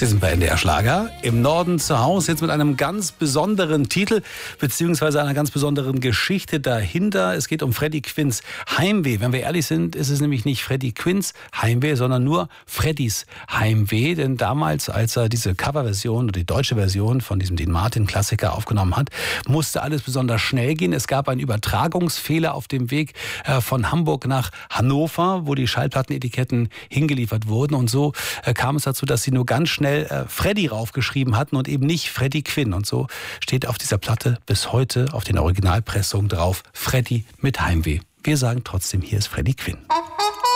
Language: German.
Sie sind bei NDR Schlager. Im Norden zu Hause, jetzt mit einem ganz besonderen Titel, beziehungsweise einer ganz besonderen Geschichte dahinter. Es geht um Freddie Quinns Heimweh. Wenn wir ehrlich sind, ist es nämlich nicht Freddie Quinns Heimweh, sondern nur Freddys Heimweh. Denn damals, als er diese Coverversion oder die deutsche Version von diesem Dean Martin-Klassiker aufgenommen hat, musste alles besonders schnell gehen. Es gab einen Übertragungsfehler auf dem Weg von Hamburg nach Hannover, wo die Schallplattenetiketten hingeliefert wurden. Und so kam es dazu, dass sie nur ganz schnell Freddie raufgeschrieben hatten und eben nicht Freddie Quinn. Und so steht auf dieser Platte bis heute auf den Originalpressungen drauf Freddie mit Heimweh. Wir sagen trotzdem, hier ist Freddie Quinn.